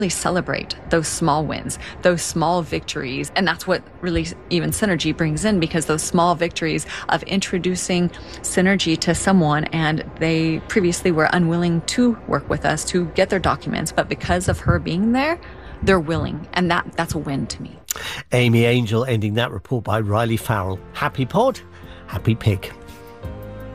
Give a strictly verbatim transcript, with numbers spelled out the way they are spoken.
celebrate those small wins, those small victories. And that's what really even Synergy brings in, because those small victories of introducing Synergy to someone, and they previously were unwilling to work with us to get their documents, but because of her being there, they're willing. And that that's a win to me. Amy Angel ending that report by Riley Farrell. Happy pod, happy pig.